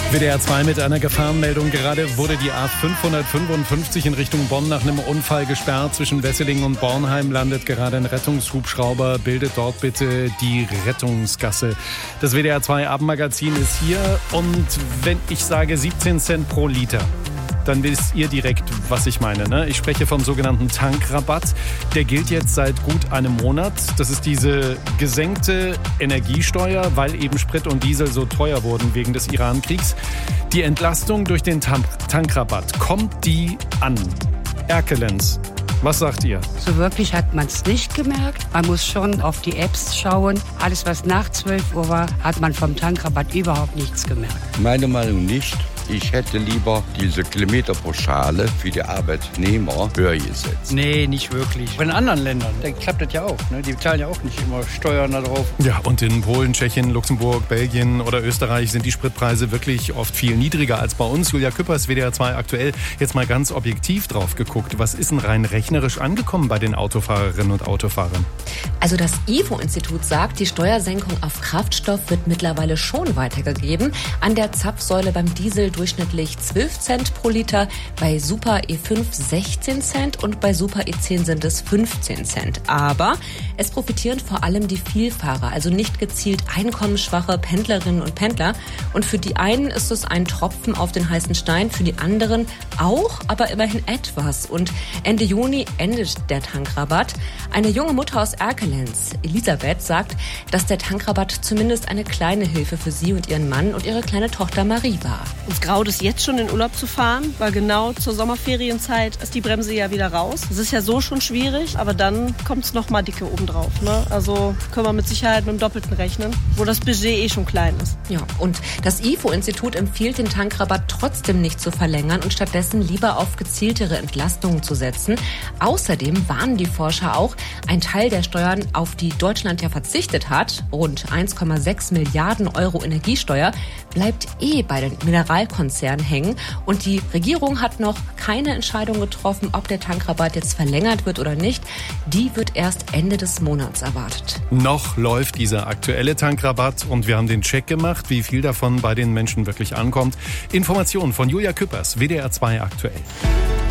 WDR 2 mit einer Gefahrenmeldung. Gerade wurde die A555 in Richtung Bonn nach einem Unfall gesperrt. Zwischen Wesseling und Bornheim landet gerade ein Rettungshubschrauber. Bildet dort bitte die Rettungsgasse. Das WDR 2 Abendmagazin ist hier. Und wenn ich sage 17 Cent pro Liter, dann wisst ihr direkt, was ich meine. Ne? Ich spreche vom sogenannten Tankrabatt. Der gilt jetzt seit gut einem Monat. Das ist diese gesenkte Energiesteuer, weil eben Sprit und Diesel so teuer wurden wegen des Iran-Kriegs. Die Entlastung durch den Tankrabatt, kommt die an? Erkelenz, was sagt ihr? So wirklich hat man es nicht gemerkt. Man muss schon auf die Apps schauen. Alles, was nach 12 Uhr war, hat man vom Tankrabatt überhaupt nichts gemerkt. Meine Meinung nicht. Ich hätte lieber diese Kilometerpauschale für die Arbeitnehmer höher gesetzt. Nee, nicht wirklich. In anderen Ländern, da klappt das ja auch. Ne? Die bezahlen ja auch nicht immer Steuern da drauf. Ja, und in Polen, Tschechien, Luxemburg, Belgien oder Österreich sind die Spritpreise wirklich oft viel niedriger als bei uns. Julia Küppers, WDR 2 aktuell, jetzt mal ganz objektiv drauf geguckt. Was ist denn rein rechnerisch angekommen bei den Autofahrerinnen und Autofahrern? Also das IFO-Institut sagt, die Steuersenkung auf Kraftstoff wird mittlerweile schon weitergegeben. An der Zapfsäule beim Diesel durchschnittlich 12 Cent pro Liter, bei Super E5 16 Cent und bei Super E10 sind es 15 Cent. Aber es profitieren vor allem die Vielfahrer, also nicht gezielt einkommensschwache Pendlerinnen und Pendler. Und für die einen ist es ein Tropfen auf den heißen Stein, für die anderen auch, aber immerhin etwas. Und Ende Juni endet der Tankrabatt. Eine junge Mutter aus Erkelenz, Elisabeth, sagt, dass der Tankrabatt zumindest eine kleine Hilfe für sie und ihren Mann und ihre kleine Tochter Marie war. Uns graut es jetzt schon in Urlaub zu fahren, weil genau zur Sommerferienzeit ist die Bremse ja wieder raus. Das ist ja so schon schwierig, aber dann kommt es noch mal dicke obendrauf. Ne? Also können wir mit Sicherheit mit dem Doppelten rechnen, wo das Budget schon klein ist. Ja, und das IFO-Institut empfiehlt, den Tankrabatt trotzdem nicht zu verlängern und stattdessen lieber auf gezieltere Entlastungen zu setzen. Außerdem warnen die Forscher auch, ein Teil der Steuern, auf die Deutschland ja verzichtet hat, rund 1,6 Milliarden Euro Energiesteuer, bleibt bei den Mineralkonzernen hängen. Und die Regierung hat noch keine Entscheidung getroffen, ob der Tankrabatt jetzt verlängert wird oder nicht. Die wird erst Ende des Monats erwartet. Noch läuft dieser aktuelle Tankrabatt und wir haben den Check gemacht, wie viel davon bei den Menschen wirklich ankommt. Informationen von Julia Küppers, WDR 2 aktuell.